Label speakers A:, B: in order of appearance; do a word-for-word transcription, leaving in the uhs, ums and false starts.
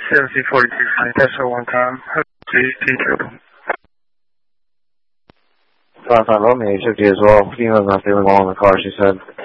A: seven C forty-two, test her one time. Please, T triple.
B: five five Romeo, you took you as well. Female's not feeling well in the car, she said.